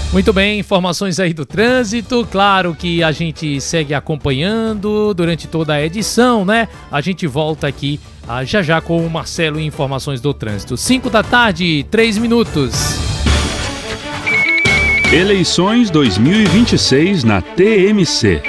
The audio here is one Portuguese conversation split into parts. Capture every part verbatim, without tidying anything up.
Muito bem, informações aí do trânsito, claro que a gente segue acompanhando durante toda a edição, né? A gente volta aqui ah, já já com o Marcelo e informações do trânsito. cinco da tarde, três minutos. Eleições dois mil e vinte e seis na T M C.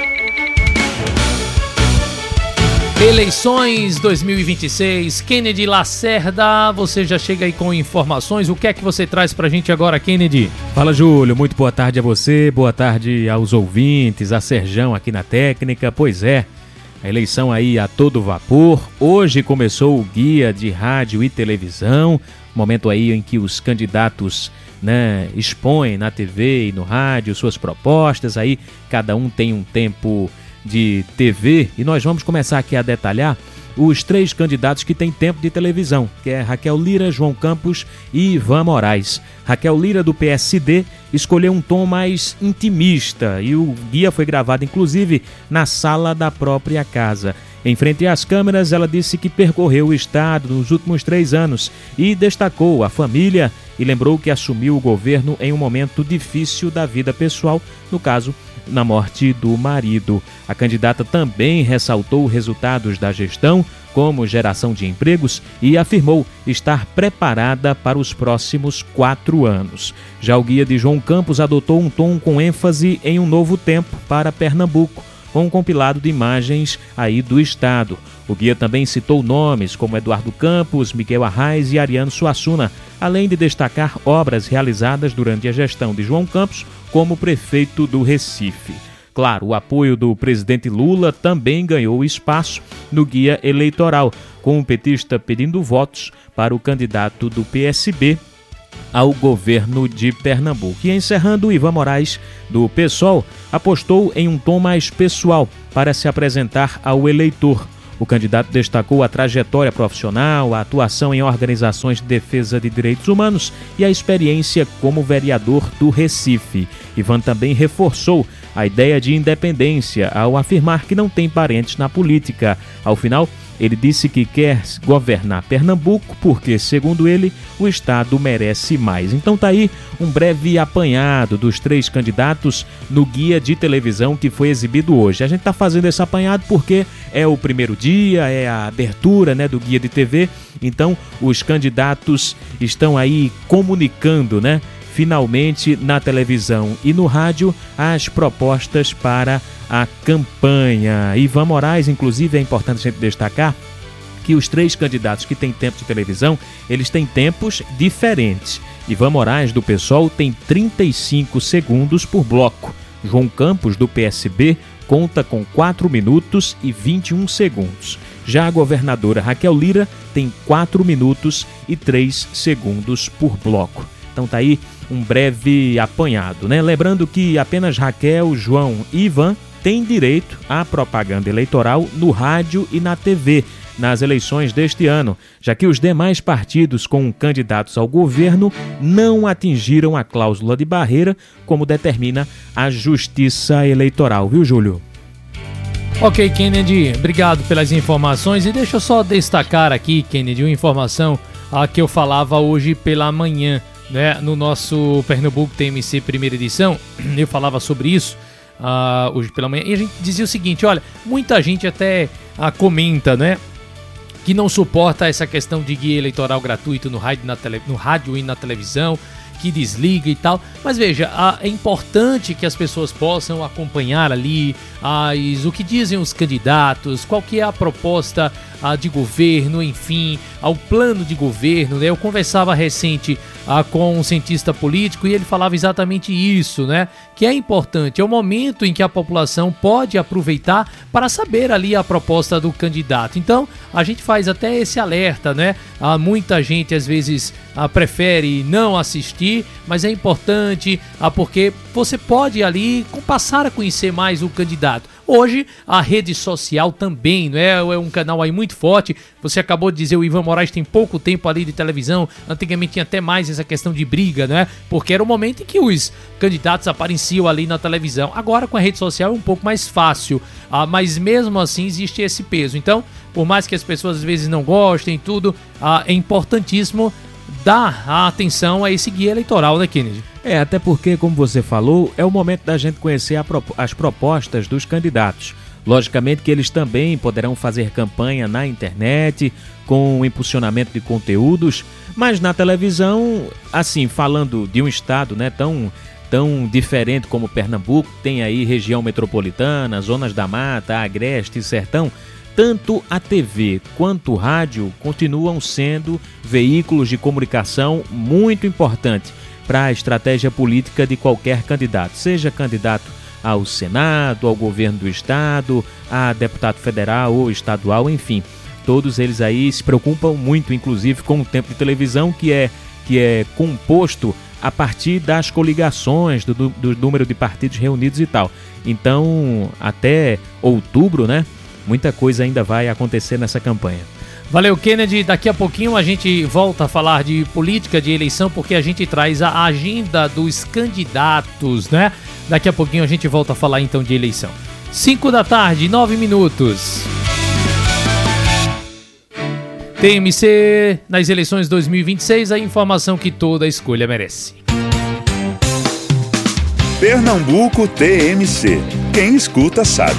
Eleições dois mil e vinte e seis, Kennedy Lacerda, você já chega aí com informações, o que é que você traz pra gente agora, Kennedy? Fala, Júlio, muito boa tarde a você, boa tarde aos ouvintes, a Serjão aqui na técnica. Pois é, a eleição aí a todo vapor, hoje começou o guia de rádio e televisão, momento aí em que os candidatos, né, expõem na T V e no rádio suas propostas, aí cada um tem um tempo de T V, e nós vamos começar aqui a detalhar os três candidatos que têm tempo de televisão, que é Raquel Lira, João Campos e Ivan Moraes. Raquel Lira, do P S D, escolheu um tom mais intimista e o guia foi gravado inclusive na sala da própria casa. Em frente às câmeras, ela disse que percorreu o estado nos últimos três anos e destacou a família e lembrou que assumiu o governo em um momento difícil da vida pessoal, no caso, na morte do marido. A candidata também ressaltou resultados da gestão, como geração de empregos, e afirmou estar preparada para os próximos quatro anos. Já o guia de João Campos adotou um tom com ênfase em um novo tempo para Pernambuco, com um compilado de imagens aí do estado. O guia também citou nomes como Eduardo Campos, Miguel Arraes e Ariano Suassuna, além de destacar obras realizadas durante a gestão de João Campos como prefeito do Recife. Claro, o apoio do presidente Lula também ganhou espaço no guia eleitoral, com o petista pedindo votos para o candidato do P S B ao governo de Pernambuco. E encerrando, Ivan Moraes, do PSOL, apostou em um tom mais pessoal para se apresentar ao eleitor. O candidato destacou a trajetória profissional, a atuação em organizações de defesa de direitos humanos e a experiência como vereador do Recife. Ivan também reforçou a ideia de independência ao afirmar que não tem parentes na política. Ao final, ele disse que quer governar Pernambuco porque, segundo ele, o estado merece mais. Então tá aí um breve apanhado dos três candidatos no guia de televisão que foi exibido hoje. A gente tá fazendo esse apanhado porque é o primeiro dia, é a abertura, né, do guia de T V. Então os candidatos estão aí comunicando, né, finalmente na televisão e no rádio as propostas para a campanha. Ivan Moraes, inclusive, é importante a gente destacar que os três candidatos que têm tempo de televisão, eles têm tempos diferentes. Ivan Moraes, do PSOL, tem trinta e cinco segundos por bloco. João Campos, do P S B, conta com quatro minutos e vinte e um segundos. Já a governadora Raquel Lira tem quatro minutos e três segundos por bloco. Então tá aí um breve apanhado, né? Lembrando que apenas Raquel, João e Ivan têm direito à propaganda eleitoral no rádio e na T V nas eleições deste ano, já que os demais partidos com candidatos ao governo não atingiram a cláusula de barreira, como determina a Justiça Eleitoral, viu, Júlio? Ok, Kennedy, obrigado pelas informações e deixa eu só destacar aqui, Kennedy, uma informação a que eu falava hoje pela manhã, né, no nosso Pernambuco T M C primeira edição. Eu falava sobre isso uh, hoje pela manhã e a gente dizia o seguinte: olha, muita gente até uh, comenta, né, que não suporta essa questão de guia eleitoral gratuito no rádio, na tele, no rádio e na televisão, que desliga e tal, mas veja, é importante que as pessoas possam acompanhar ali as, o que dizem os candidatos, qual que é a proposta a, de governo, enfim, ao plano de governo, né? Eu conversava recente a, com um cientista político e ele falava exatamente isso, né? Que é importante, é o momento em que a população pode aproveitar para saber ali a proposta do candidato. Então, a gente faz até esse alerta, né? Há muita gente às vezes a, prefere não assistir, mas é importante a, porque você pode ali passar a conhecer mais o candidato. Hoje, a rede social também, não é? É um canal aí muito forte. Você acabou de dizer, o Ivan Moraes tem pouco tempo ali de televisão. Antigamente tinha até mais essa questão de briga, não é? Porque era o momento em que os candidatos apareciam ali na televisão. Agora, com a rede social, é um pouco mais fácil. Ah, mas mesmo assim, existe esse peso. Então, por mais que as pessoas às vezes não gostem tudo, ah, é importantíssimo dar a atenção a esse guia eleitoral, né, Kennedy? É, até porque, como você falou, é o momento da gente conhecer a, as propostas dos candidatos. Logicamente que eles também poderão fazer campanha na internet, com impulsionamento de conteúdos, mas na televisão, assim, falando de um estado, né, tão, tão diferente como Pernambuco, tem aí região metropolitana, zonas da mata, agreste e sertão, tanto a T V quanto o rádio continuam sendo veículos de comunicação muito importantes para a estratégia política de qualquer candidato, seja candidato ao Senado, ao governo do estado, a deputado federal ou estadual, enfim. Todos eles aí se preocupam muito, inclusive, com o tempo de televisão, que é, que é composto a partir das coligações, do, do número de partidos reunidos e tal. Então, até outubro, né, muita coisa ainda vai acontecer nessa campanha. Valeu, Kennedy. Daqui a pouquinho a gente volta a falar de política de eleição, porque a gente traz a agenda dos candidatos, né? Daqui a pouquinho a gente volta a falar então de eleição. cinco da tarde, nove minutos. T M C nas eleições dois mil e vinte e seis, a informação que toda escolha merece. Pernambuco T M C. Quem escuta sabe.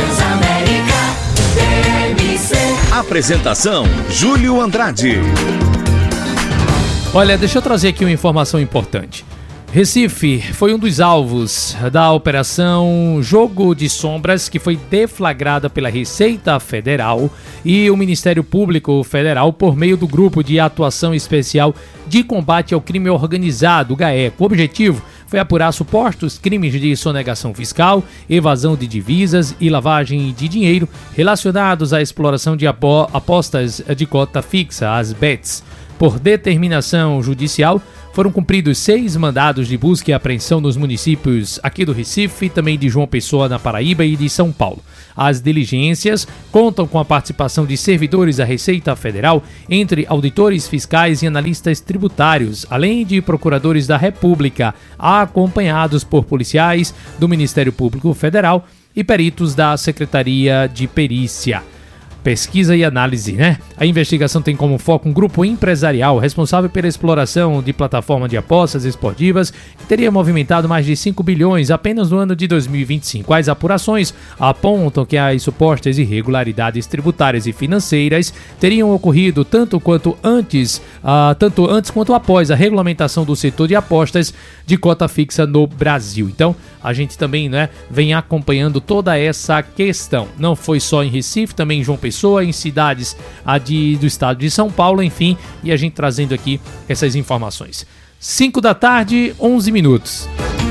Apresentação: Júlio Andrade. Olha, deixa eu trazer aqui uma informação importante. Recife foi um dos alvos da operação Jogo de Sombras, que foi deflagrada pela Receita Federal e o Ministério Público Federal por meio do Grupo de Atuação Especial de Combate ao Crime Organizado, GAECO. O objetivo foi apurar supostos crimes de sonegação fiscal, evasão de divisas e lavagem de dinheiro relacionados à exploração de apostas de cota fixa, as bets. Por determinação judicial, foram cumpridos seis mandados de busca e apreensão nos municípios aqui do Recife, também de João Pessoa, na Paraíba, e de São Paulo. As diligências contam com a participação de servidores da Receita Federal, entre auditores fiscais e analistas tributários, além de procuradores da República, acompanhados por policiais do Ministério Público Federal e peritos da Secretaria de Perícia. Pesquisa e análise, né? A investigação tem como foco um grupo empresarial responsável pela exploração de plataforma de apostas esportivas que teria movimentado mais de cinco bilhões apenas no ano de dois mil e vinte e cinco. As apurações apontam que as supostas irregularidades tributárias e financeiras teriam ocorrido tanto quanto antes, uh, tanto antes quanto após a regulamentação do setor de apostas de cota fixa no Brasil. Então, a gente também, né, vem acompanhando toda essa questão. Não foi só em Recife, também em João Pessoa, em cidades a de, do estado de São Paulo, enfim, e a gente trazendo aqui essas informações. cinco da tarde, onze minutos.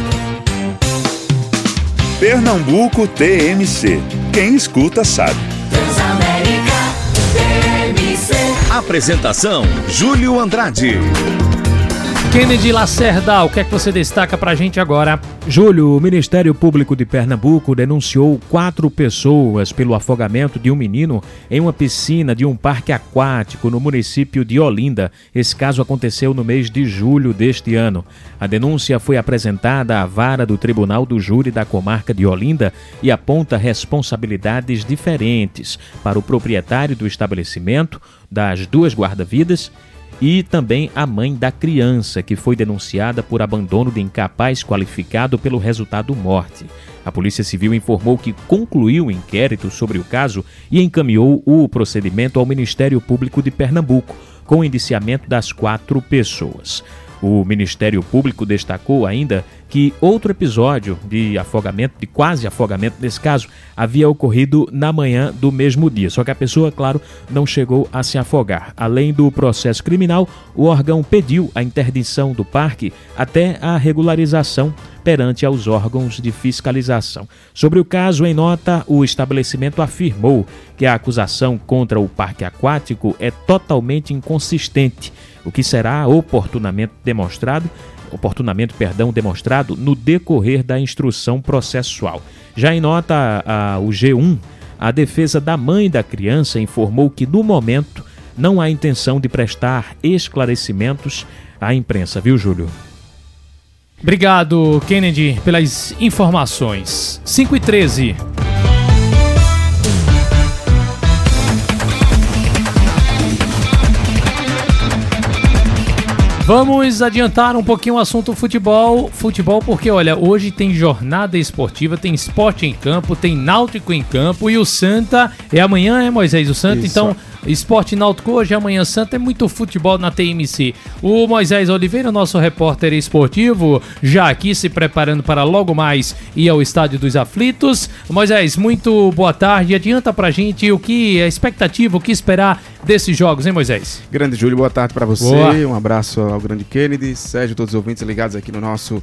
Pernambuco T M C. Quem escuta sabe. Transamérica T M C. Apresentação: Júlio Andrade. Kennedy Lacerda, o que é que você destaca pra gente agora? Júlio, o Ministério Público de Pernambuco denunciou quatro pessoas pelo afogamento de um menino em uma piscina de um parque aquático no município de Olinda. Esse caso aconteceu no mês de julho deste ano. A denúncia foi apresentada à vara do Tribunal do Júri da comarca de Olinda e aponta responsabilidades diferentes para o proprietário do estabelecimento, das duas guarda-vidas e também a mãe da criança, que foi denunciada por abandono de incapaz qualificado pelo resultado morte. A Polícia Civil informou que concluiu o inquérito sobre o caso e encaminhou o procedimento ao Ministério Público de Pernambuco, com o indiciamento das quatro pessoas. O Ministério Público destacou ainda que outro episódio de afogamento, de quase afogamento nesse caso, havia ocorrido na manhã do mesmo dia. Só que a pessoa, claro, não chegou a se afogar. Além do processo criminal, o órgão pediu a interdição do parque até a regularização perante aos órgãos de fiscalização. Sobre o caso, em nota, o estabelecimento afirmou que a acusação contra o parque aquático é totalmente inconsistente, o que será oportunamente demonstrado, oportunamente, perdão, demonstrado no decorrer da instrução processual. Já em nota, a, o G um, a defesa da mãe da criança informou que, no momento, não há intenção de prestar esclarecimentos à imprensa, viu, Júlio? Obrigado, Kennedy, pelas informações. cinco e treze. Vamos adiantar um pouquinho o assunto futebol, futebol porque, olha, hoje tem jornada esportiva, tem esporte em campo, tem náutico em campo e o Santa é amanhã, é Moisés, o Santa, isso. Então, esporte náutico hoje, amanhã Santa, é muito futebol na T M C. O Moisés Oliveira, nosso repórter esportivo, já aqui se preparando para logo mais ir ao Estádio dos Aflitos. Moisés, muito boa tarde, adianta pra gente o que, a expectativa, o que esperar desses jogos, hein, Moisés? Grande Júlio, boa tarde para você, boa. Um abraço ao grande Kennedy, Sérgio, todos os ouvintes ligados aqui no nosso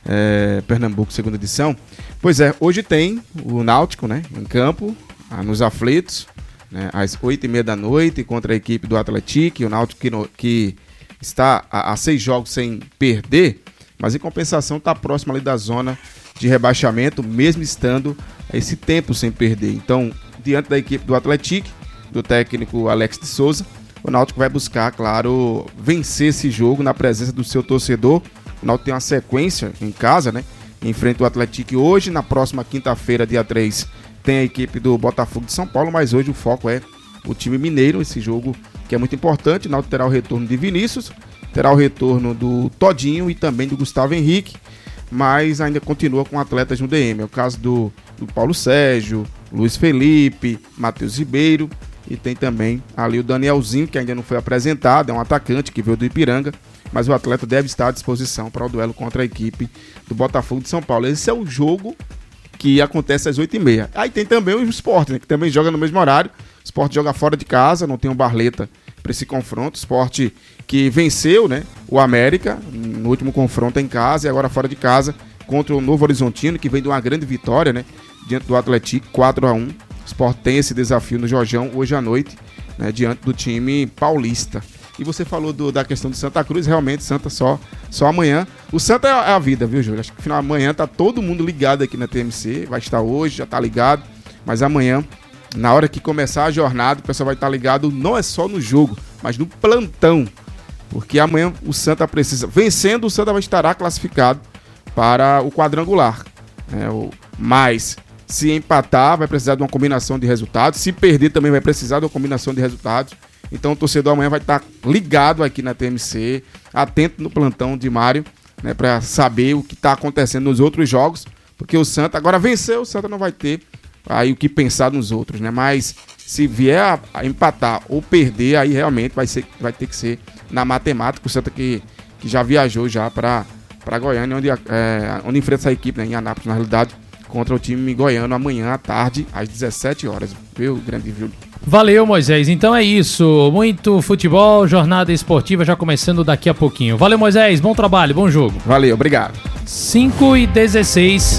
é, Pernambuco segunda edição. Pois é, hoje tem o Náutico, né, em campo, nos Aflitos, né, às oito e meia da noite, contra a equipe do Atlético, o Náutico que, no, que está a, a seis jogos sem perder, mas em compensação está próximo ali da zona de rebaixamento, mesmo estando esse tempo sem perder. Então, diante da equipe do Atlético, do técnico Alex de Souza, o Náutico vai buscar, claro, vencer esse jogo na presença do seu torcedor. O Náutico tem uma sequência em casa, né? Enfrenta o Atlético hoje, na próxima quinta-feira, dia três, tem a equipe do Botafogo de São Paulo, mas hoje o foco é o time mineiro, esse jogo que é muito importante. O Náutico terá o retorno de Vinícius, terá o retorno do Todinho e também do Gustavo Henrique, mas ainda continua com atletas no D M. É o caso do, do Paulo Sérgio, Luiz Felipe, Matheus Ribeiro, e tem também ali o Danielzinho, que ainda não foi apresentado, é um atacante que veio do Ipiranga, mas o atleta deve estar à disposição para o duelo contra a equipe do Botafogo de São Paulo. Esse é o jogo que acontece às oito e meia. Aí tem também o Sport, né, que também joga no mesmo horário. O Sport joga fora de casa, não tem o Barleta para esse confronto. O Sport que venceu, né, o América no último confronto em casa e agora fora de casa contra o Novo Horizontino, que vem de uma grande vitória, né, diante do Atlético, quatro a um. O Sport tem esse desafio no Jorjão hoje à noite, né, diante do time paulista. E você falou do, da questão de Santa Cruz, realmente Santa só, só amanhã. O Santa é a vida, viu, Júlio? Acho que no final de amanhã tá todo mundo ligado aqui na T M C, vai estar hoje, já tá ligado, mas amanhã, na hora que começar a jornada, o pessoal vai estar ligado, não é só no jogo, mas no plantão, porque amanhã o Santa precisa, vencendo, o Santa vai estar classificado para o quadrangular, né? O, mas se empatar, vai precisar de uma combinação de resultados, se perder também vai precisar de uma combinação de resultados. Então o torcedor amanhã vai estar ligado aqui na T M C, atento no plantão de Mário, né, para saber o que está acontecendo nos outros jogos, porque o Santa agora venceu, o Santa não vai ter aí o que pensar nos outros, né? Mas se vier a, a empatar ou perder, aí realmente vai, ser, vai ter que ser na matemática. O Santa que, que já viajou já para Goiânia, onde, é, onde enfrenta essa equipe, né, em Anápolis, na realidade, contra o time goiano amanhã à tarde, às dezessete horas, viu, grande Júlio? Valeu, Moisés. Então é isso. Muito futebol, jornada esportiva já começando daqui a pouquinho. Valeu, Moisés. Bom trabalho, bom jogo. Valeu, obrigado. cinco e dezesseis.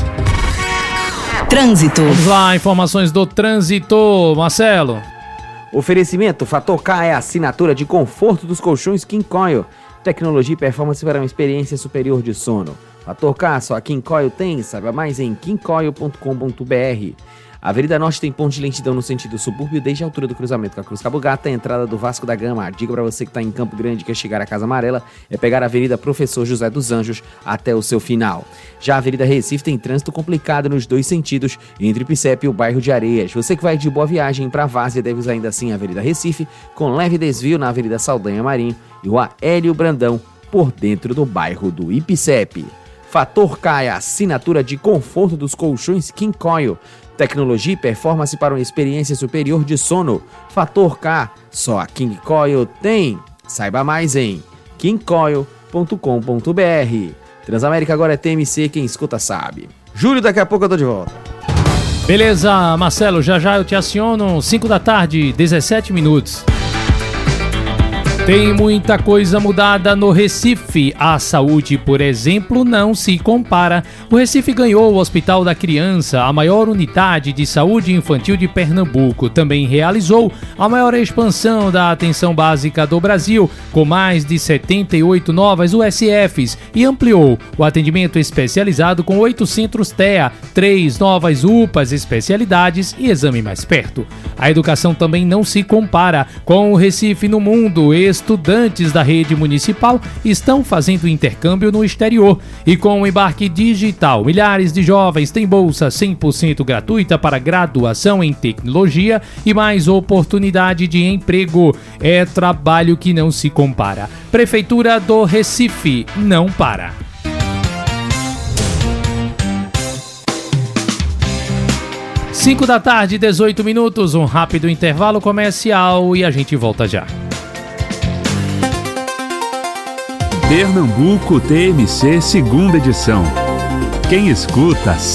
Trânsito. Vamos lá, informações do trânsito. Marcelo. Oferecimento Fator K é a assinatura de conforto dos colchões King Coil. Tecnologia e performance para uma experiência superior de sono. Fator K, só a King Coil tem. Saiba mais em king coil ponto com ponto b r. A Avenida Norte tem ponto de lentidão no sentido subúrbio desde a altura do cruzamento com a Cruz Cabo Gata, a entrada do Vasco da Gama. A dica para você que está em Campo Grande e quer chegar à Casa Amarela é pegar a Avenida Professor José dos Anjos até o seu final. Já a Avenida Recife tem trânsito complicado nos dois sentidos, entre Ipicep e o bairro de Areias. Você que vai de Boa Viagem para Várzea deve usar ainda assim a Avenida Recife, com leve desvio na Avenida Saldanha Marinho e Rua Hélio Brandão, por dentro do bairro do Ipicep. Fator K é a assinatura de conforto dos colchões King Coil. Tecnologia e performance para uma experiência superior de sono. Fator K, só a King Coil tem. Saiba mais em king coil ponto com ponto b r. Transamérica agora é T M C, quem escuta sabe. Júlio, daqui a pouco eu tô de volta. Beleza, Marcelo, já já eu te aciono. cinco da tarde, dezessete minutos. Tem muita coisa mudada no Recife. A saúde, por exemplo, não se compara. O Recife ganhou o Hospital da Criança, a maior unidade de saúde infantil de Pernambuco. Também realizou a maior expansão da atenção básica do Brasil, com mais de setenta e oito novas U S Fs, e ampliou o atendimento especializado com oito centros T E A, três novas U P As, especialidades e exame mais perto. A educação também não se compara com o Recife no mundo. Esse estudantes da rede municipal estão fazendo intercâmbio no exterior. E com o embarque digital, milhares de jovens têm bolsa cem por cento gratuita para graduação em tecnologia e mais oportunidade de emprego. É trabalho que não se compara. Prefeitura do Recife não para. cinco da tarde, dezoito minutos, um rápido intervalo comercial e a gente volta já. Pernambuco T M C, segunda edição. Quem escuta sabe.